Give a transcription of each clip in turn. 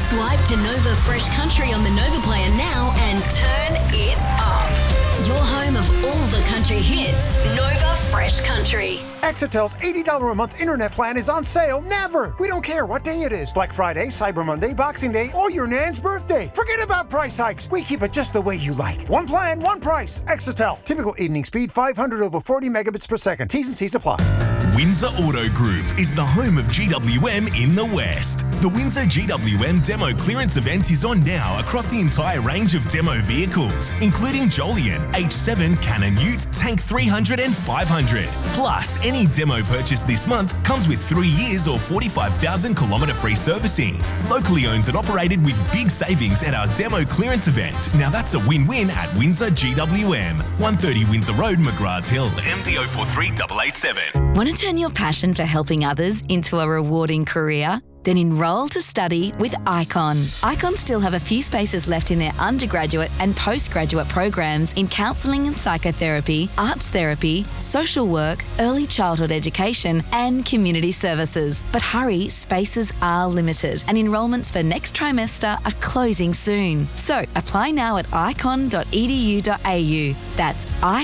Swipe to Nova Fresh Country on the Nova Player now and turn it up. Your home of all the country hits, Nova Fresh Country. Exitel's $80 a month internet plan is on sale never. We don't care what day it is. Black Friday, Cyber Monday, Boxing Day, or your nan's birthday. Forget about price hikes. We keep it just the way you like. One plan, one price. Exitel. Typical evening speed 500 over 40 megabits per second. T's and C's apply. Windsor Auto Group is the home of GWM in the West. The Windsor GWM Demo Clearance event is on now across the entire range of demo vehicles, including Jolyon, H7, Cannon Ute, Tank 300 and 500. Plus, any demo purchase this month comes with 3 years or 45,000 kilometre free servicing. Locally owned and operated with big savings at our Demo Clearance event. Now that's a win-win at Windsor GWM. 130 Windsor Road, McGraths Hill, MD 043887. Want to turn your passion for helping others into a rewarding career? Then enrol to study with ICON. ICON still have a few spaces left in their undergraduate and postgraduate programs in counselling and psychotherapy, arts therapy, social work, early childhood education and community services. But hurry, spaces are limited and enrolments for next trimester are closing soon. So apply now at icon.edu.au. That's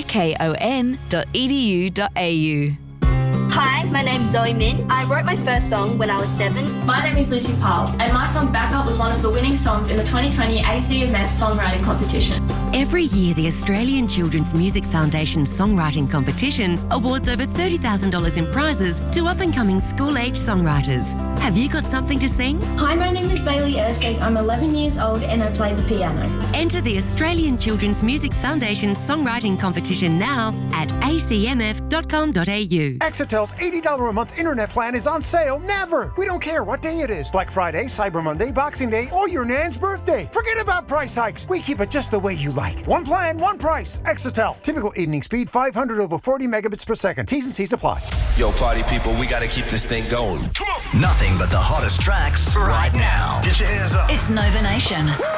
icon.edu.au. Hi, my name's Zoe Min. I wrote my first song when I was 7. My name is Lucy Powell, and my song Backup was one of the winning songs in the 2020 ACMF Songwriting Competition. Every year, the Australian Children's Music Foundation Songwriting Competition awards over $30,000 in prizes to up-and-coming school-age songwriters. Have you got something to sing? Hi, my name is Bailey Ersig. I'm 11 years old and I play the piano. Enter the Australian Children's Music Foundation Songwriting Competition now at acmf.com.au. Exitel's $80 a month internet plan is on sale never. We don't care what day it is. Black Friday, Cyber Monday, Boxing Day, or your nan's birthday. Forget about price hikes. We keep it just the way you like. One plan, one price. Exitel. Typical evening speed 500 over 40 megabits per second. T's and C's apply. Yo, party people, we gotta keep this thing going. Come on. Nothing but the hottest tracks right now. Get your hands up. It's Nova Nation.